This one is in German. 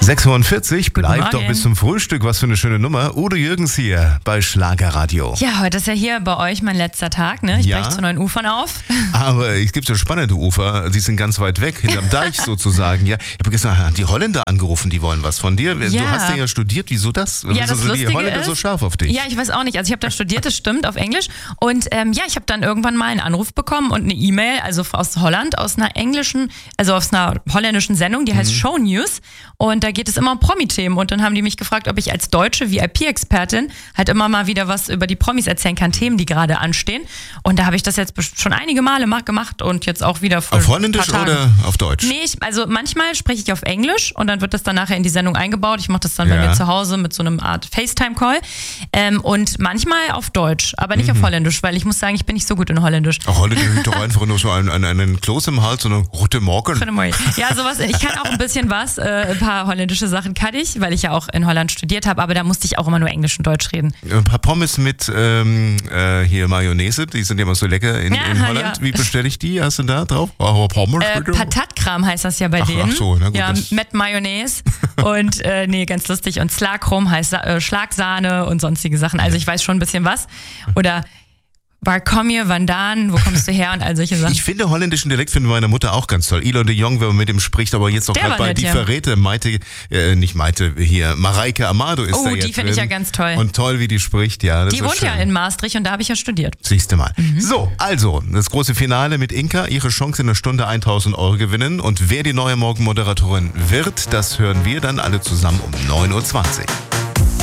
6:40, bleibt Morgen. doch bis zum Frühstück. Was für eine schöne Nummer. Udo Jürgens hier bei Schlagerradio. Ja, heute ist ja hier bei euch mein letzter Tag, ne? Ich Ja. breche zu neuen Ufern auf. Aber es gibt so spannende Ufer, die sind ganz weit weg, hinterm Deich sozusagen. Ja, ich habe gestern die Holländer angerufen, die wollen was von dir. Du Ja. hast ja studiert, wieso das? Ja, Wieso das sind die Lustige Holländer ist, so scharf auf dich? Ja, ich weiß auch nicht. Also ich habe da studiert, das stimmt, auf Englisch. Und ich habe dann irgendwann mal einen Anruf bekommen und eine E-Mail, also aus Holland, aus einer holländischen Sendung, die heißt Show News. Und da geht es immer um Promi-Themen. Und dann haben die mich gefragt, ob ich als deutsche VIP-Expertin halt immer mal wieder was über die Promis erzählen kann, Themen, die gerade anstehen. Und da habe ich das jetzt schon einige Male gemacht und jetzt auch wieder vor Auf Holländisch ein paar Tagen. oder auf Deutsch? Nee, also manchmal spreche ich auf Englisch und dann wird das dann nachher in die Sendung eingebaut. Ich mache das dann bei Ja. mir zu Hause mit so einem Art FaceTime-Call. Und manchmal auf Deutsch, aber nicht auf Holländisch, weil ich muss sagen, ich bin nicht so gut in Holländisch. Auch Holländisch ist doch einfach nur so einen Kloß im Hals und eine Guten Morgen. Ja, sowas. Ich kann auch ein bisschen was. Ein paar holländische Sachen kann ich, weil ich ja auch in Holland studiert habe, aber da musste ich auch immer nur Englisch und Deutsch reden. Ein paar Pommes mit hier Mayonnaise, die sind ja immer so lecker in Holland. Ja. Wie bestelle ich die? Hast du da drauf? Pommes bitte? Patatkram heißt das ja bei denen. Ach so, na gut, ja, das- mit Mayonnaise und ganz lustig. Und Slakrom heißt Schlagsahne und sonstige Sachen. Also ich weiß schon ein bisschen was. Oder waar kom je vandaan? Wo kommst du her? Und all solche Sachen. Ich finde holländischen Dialekt finde meine Mutter auch ganz toll. Elon de Jong, wenn man mit ihm spricht, aber jetzt auch Der gerade war bei nett, Die ja. Verräter, Mareike Amado ist da jetzt die finde ich ja ganz toll. Und toll, wie die spricht, ja. Das Die ist wohnt schön. ja in Maastricht und da habe ich ja studiert. Siehst du mal. So, also, das große Finale mit Inka. Ihre Chance in einer Stunde 1.000 Euro gewinnen. Und wer die neue Morgenmoderatorin wird, das hören wir dann alle zusammen um 9:20 Uhr.